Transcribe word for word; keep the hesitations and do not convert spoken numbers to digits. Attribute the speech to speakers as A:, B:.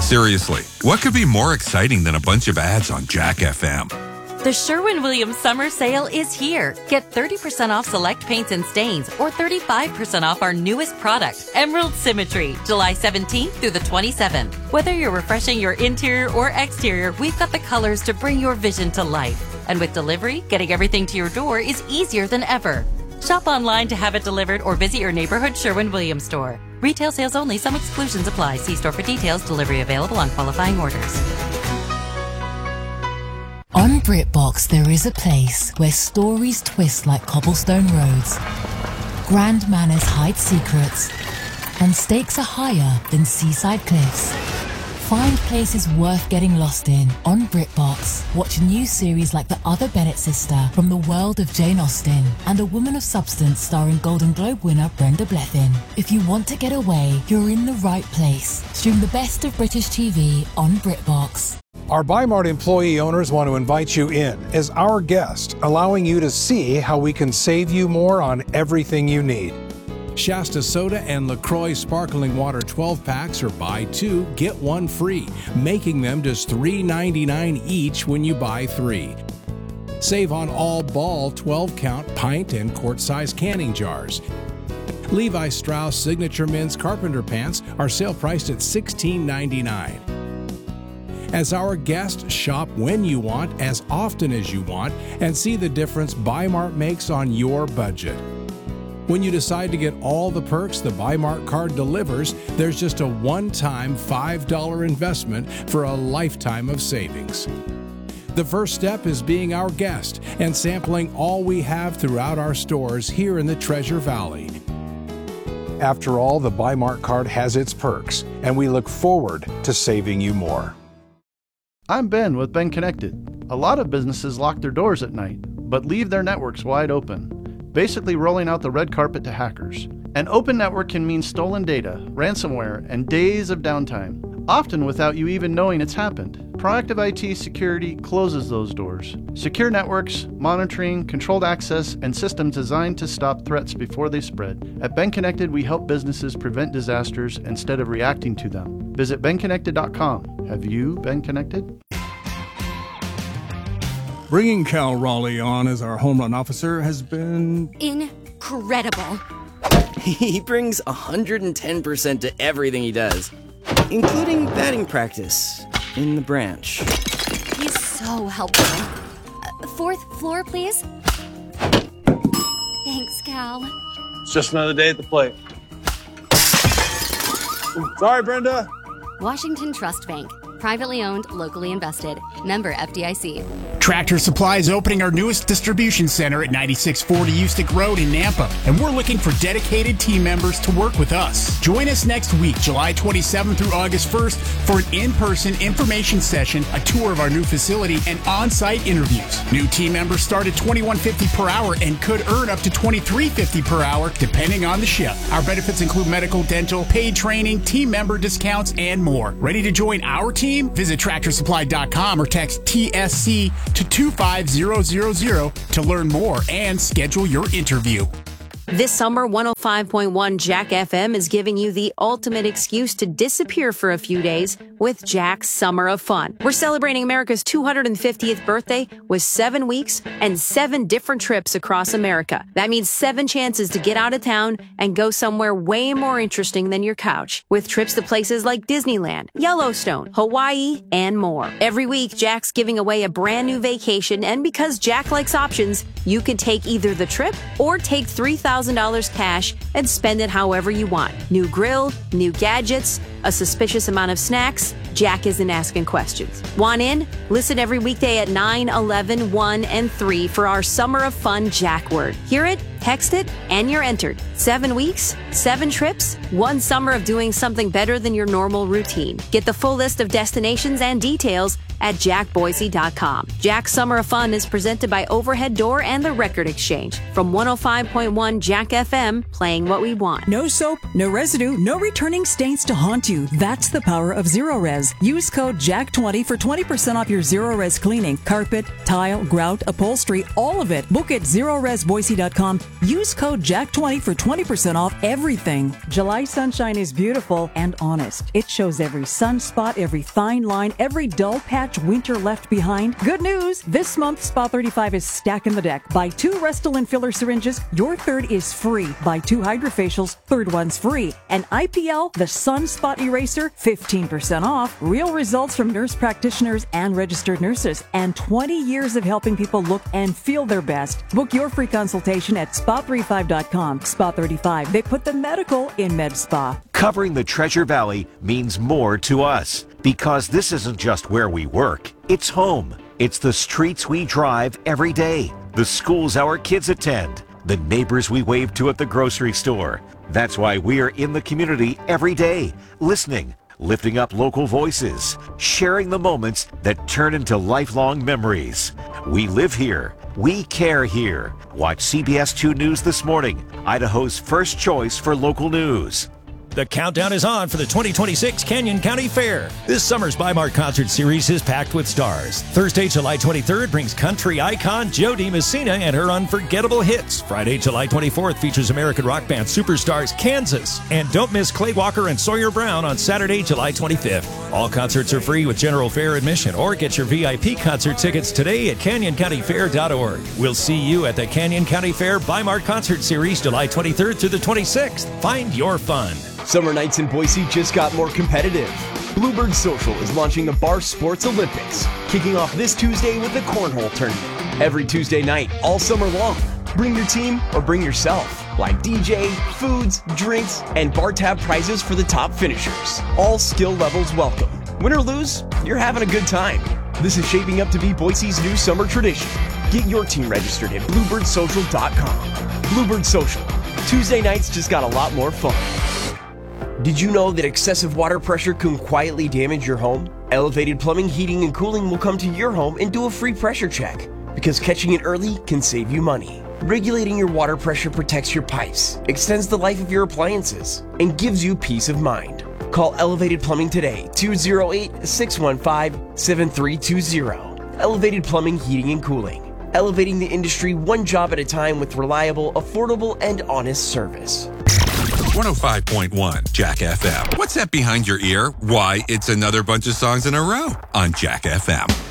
A: Seriously, what could be more exciting than a bunch of ads on Jack F M?
B: The Sherwin-Williams Summer Sale is here. Get thirty percent off select paints and stains or thirty-five percent off our newest product, Emerald Symmetry, July seventeenth through the twenty-seventh. Whether you're refreshing your interior or exterior, we've got the colors to bring your vision to life. And with delivery, getting everything to your door is easier than ever. Shop online to have it delivered or visit your neighborhood Sherwin-Williams store. Retail sales only. Some exclusions apply. See store for details. Delivery available on qualifying orders.
C: On BritBox, there is a place where stories twist like cobblestone roads, grand manners hide secrets, and stakes are higher than seaside cliffs. Find places worth getting lost in on BritBox. Watch new series like The Other Bennett Sister from the world of Jane Austen and A Woman of Substance starring Golden Globe winner Brenda Blethyn. If you want to get away, you're in the right place. Stream the best of British T V on BritBox.
D: Our Bi-Mart employee owners want to invite you in as our guest, allowing you to see how we can save you more on everything you need.
E: Shasta Soda and LaCroix Sparkling Water twelve packs are buy two, get one free, making them just three ninety-nine each when you buy three. Save on all Ball twelve count pint and quart-size canning jars. Levi Strauss Signature Men's Carpenter Pants are sale priced at sixteen ninety-nine. As our guests, shop when you want, as often as you want, and see the difference Bi-Mart makes on your budget. When you decide to get all the perks the Bi-Mart card delivers, there's just a one-time five dollars investment for a lifetime of savings. The first step is being our guest and sampling all we have throughout our stores here in the Treasure Valley.
D: After all, the Bi-Mart card has its perks, and we look forward to saving you more.
F: I'm Ben with Ben Connected. A lot of businesses lock their doors at night, but leave their networks wide open, basically rolling out the red carpet to hackers. An open network can mean stolen data, ransomware, and days of downtime, often without you even knowing it's happened. Proactive I T Security closes those doors. Secure networks, monitoring, controlled access, and systems designed to stop threats before they spread. At Ben Connected, we help businesses prevent disasters instead of reacting to them. Visit ben connected dot com. Have you been connected?
G: Bringing Cal Raleigh on as our home run officer has been
H: incredible.
I: He brings one hundred ten percent to everything he does, including batting practice in the branch.
H: He's so helpful. Uh, fourth floor, please. Thanks, Cal.
J: It's just another day at the plate. Sorry, Brenda.
H: Washington Trust Bank. Privately owned, locally invested. Member F D I C.
K: Tractor Supply is opening our newest distribution center at ninety-six forty Ustick Road in Nampa, and we're looking for dedicated team members to work with us. Join us next week, July twenty-seventh through August first, for an in-person information session, a tour of our new facility, and on-site interviews. New team members start at twenty-one fifty per hour and could earn up to twenty-three fifty per hour, depending on the shift. Our benefits include medical, dental, paid training, team member discounts, and more. Ready to join our team? Visit tractor supply dot com or text T S C to two five zero zero zero to learn more and schedule your interview.
L: This summer, one oh five point one Jack F M is giving you the ultimate excuse to disappear for a few days with Jack's Summer of Fun. We're celebrating America's two hundred fiftieth birthday with seven weeks and seven different trips across America. That means seven chances to get out of town and go somewhere way more interesting than your couch, with trips to places like Disneyland, Yellowstone, Hawaii, and more. Every week, Jack's giving away a brand new vacation, and because Jack likes options, you can take either the trip or take three thousand dollars cash and spend it however you want. New grill, new gadgets, a suspicious amount of snacks. Jack isn't asking questions. Want in? Listen every weekday at nine, eleven, one, and three for our Summer of Fun Jack Word. Hear it, text it, and you're entered. Seven weeks, seven trips, one summer of doing something better than your normal routine. Get the full list of destinations and details at jack boise dot com. Jack's Summer of Fun is presented by Overhead Door and the Record Exchange. From one oh five point one Jack F M, playing what we want.
M: No soap, no residue, no returning stains to haunt you. That's the power of Zero Res. Use code Jack twenty for twenty percent off your Zero Res cleaning. Carpet, tile, grout, upholstery, all of it. Book at zero res boise dot com Use code Jack twenty for twenty percent off everything. July sunshine is beautiful and honest. It shows every sunspot, every fine line, every dull patch winter left behind. Good news! This month, Spa thirty-five is stacking the deck. Buy two Restylane filler syringes, your third is free. Buy two hydrofacials, third one's free. And I P L, the Sunspot Eraser, fifteen percent off. Real results from nurse practitioners and registered nurses. And twenty years of helping people look and feel their best. Book your free consultation at spa thirty-five dot com. Spa thirty-five, they put the medical in med spa.
N: Covering the Treasure Valley means more to us because this isn't just where we work, it's home. It's the streets we drive every day, the schools our kids attend, the neighbors we wave to at the grocery store. That's why we're in the community every day, listening, lifting up local voices, sharing the moments that turn into lifelong memories. We live here. We care here. Watch C B S two News This Morning, Idaho's first choice for local news.
O: The countdown is on for the twenty twenty-six Canyon County Fair. This summer's Bimart Concert Series is packed with stars. Thursday, July twenty-third brings country icon Jo Dee Messina and her unforgettable hits. Friday, July twenty-fourth features American rock band superstars Kansas. And don't miss Clay Walker and Sawyer Brown on Saturday, July twenty-fifth. All concerts are free with general fair admission, or get your V I P concert tickets today at canyon county fair dot org. We'll see you at the Canyon County Fair Bimart Concert Series July twenty-third through the twenty-sixth. Find your fun.
P: Summer nights in Boise just got more competitive. Bluebird Social is launching the Bar Sports Olympics, kicking off this Tuesday with the Cornhole Tournament. Every Tuesday night, all summer long. Bring your team or bring yourself. Live D J, foods, drinks, and bar tab prizes for the top finishers. All skill levels welcome. Win or lose, you're having a good time. This is shaping up to be Boise's new summer tradition. Get your team registered at bluebird social dot com. Bluebird Social. Tuesday nights just got a lot more fun. Did you know that excessive water pressure can quietly damage your home? Elevated Plumbing, Heating, and Cooling will come to your home and do a free pressure check, because catching it early can save you money. Regulating your water pressure protects your pipes, extends the life of your appliances, and gives you peace of mind. Call Elevated Plumbing today, two oh eight, six one five, seven three two zero. Elevated Plumbing, Heating, and Cooling. Elevating the industry one job at a time with reliable, affordable, and honest service.
A: one oh five point one Jack F M. What's that behind your ear? Why, it's another bunch of songs in a row on Jack F M.